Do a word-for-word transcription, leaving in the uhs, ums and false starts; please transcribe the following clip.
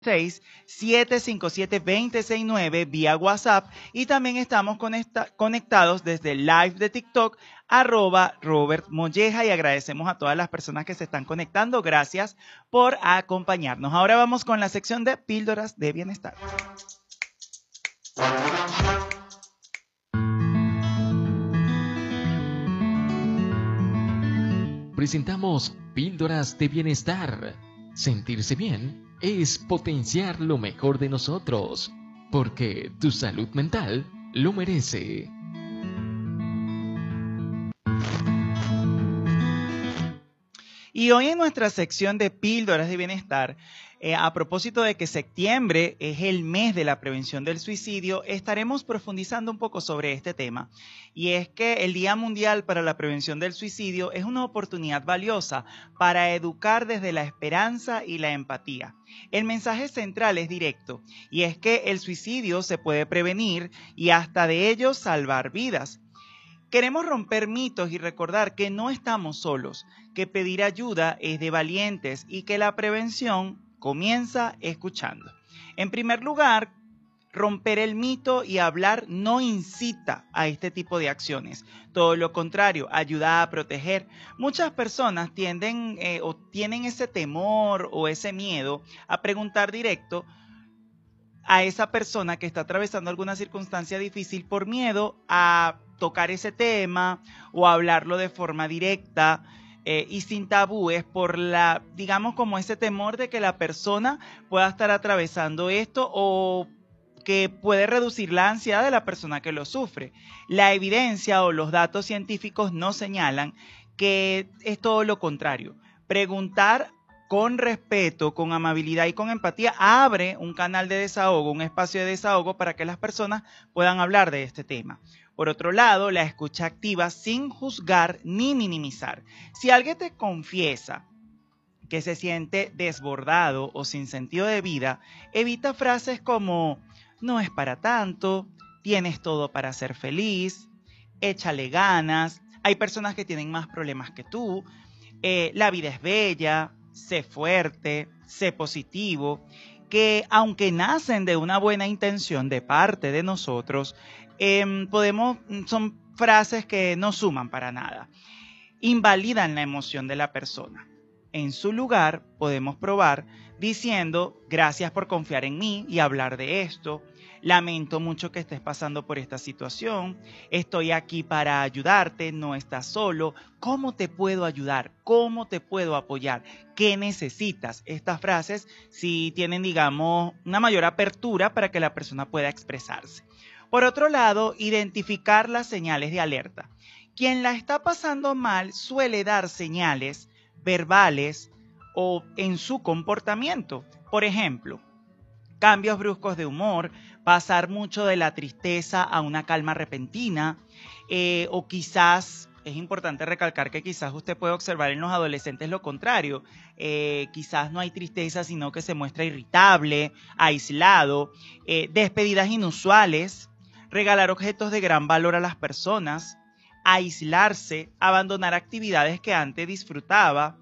seis siete cinco siete dos cero seis nueve vía WhatsApp, y también estamos conecta conectados desde el live de TikTok arroba Robert Molleja, y agradecemos a todas las personas que se están conectando. Gracias por acompañarnos. Ahora vamos con la sección de Píldoras de Bienestar. Presentamos Píldoras de Bienestar. Sentirse bien es potenciar lo mejor de nosotros, porque tu salud mental lo merece. Y hoy en nuestra sección de Píldoras de Bienestar, eh, a propósito de que septiembre es el mes de la prevención del suicidio, estaremos profundizando un poco sobre este tema. Y es que el Día Mundial para la Prevención del Suicidio es una oportunidad valiosa para educar desde la esperanza y la empatía. El mensaje central es directo, y es que el suicidio se puede prevenir y hasta de ello salvar vidas. Queremos romper mitos y recordar que no estamos solos, que pedir ayuda es de valientes y que la prevención comienza escuchando. En primer lugar, romper el mito y hablar no incita a este tipo de acciones. Todo lo contrario, ayuda a proteger. Muchas personas tienden eh, o tienen ese temor o ese miedo a preguntar directo a esa persona que está atravesando alguna circunstancia difícil por miedo a tocar ese tema o hablarlo de forma directa eh, y sin tabúes, por la, digamos, como ese temor de que la persona pueda estar atravesando esto o que puede reducir la ansiedad de la persona que lo sufre. La evidencia o los datos científicos nos señalan que es todo lo contrario. Preguntar con respeto, con amabilidad y con empatía abre un canal de desahogo, un espacio de desahogo para que las personas puedan hablar de este tema. Por otro lado, la escucha activa sin juzgar ni minimizar. Si alguien te confiesa que se siente desbordado o sin sentido de vida, evita frases como no es para tanto, tienes todo para ser feliz, échale ganas, hay personas que tienen más problemas que tú, eh, la vida es bella, sé fuerte, sé positivo, que aunque nacen de una buena intención de parte de nosotros, eh, podemos, son frases que no suman para nada, invalidan la emoción de la persona. En su lugar, podemos probar diciendo gracias por confiar en mí y hablar de esto. Lamento mucho que estés pasando por esta situación. Estoy aquí para ayudarte, no estás solo. ¿Cómo te puedo ayudar? ¿Cómo te puedo apoyar? ¿Qué necesitas? Estas frases sí tienen, digamos, una mayor apertura para que la persona pueda expresarse. Por otro lado, identificar las señales de alerta. Quien la está pasando mal suele dar señales verbales o en su comportamiento. Por ejemplo, cambios bruscos de humor, pasar mucho de la tristeza a una calma repentina, eh, o quizás, es importante recalcar que quizás usted puede observar en los adolescentes lo contrario, eh, quizás no hay tristeza, sino que se muestra irritable, aislado, eh, despedidas inusuales, regalar objetos de gran valor a las personas, aislarse, abandonar actividades que antes disfrutaba,